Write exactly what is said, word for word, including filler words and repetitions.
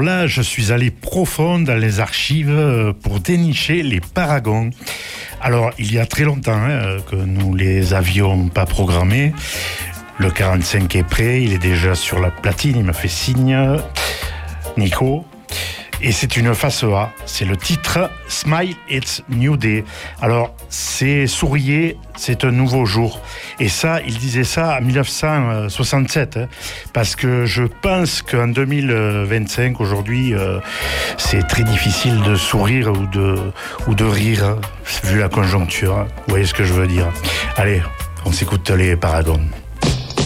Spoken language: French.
là, je suis allé profond dans les archives pour dénicher les Paragons. Alors, il y a très longtemps hein, que nous les avions pas programmés. Le quarante-cinq est prêt, il est déjà sur la platine, il m'a fait signe. Nico. Et c'est une face A, c'est le titre Smile It's New Day. Alors, c'est souriez, c'est un nouveau jour. Et ça, il disait ça en dix-neuf cent soixante-sept, hein, parce que je pense qu'en deux mille vingt-cinq, aujourd'hui, euh, c'est très difficile de sourire ou de, ou de rire, hein, vu la conjoncture. Hein. Vous voyez ce que je veux dire. Allez, on s'écoute les Paragons.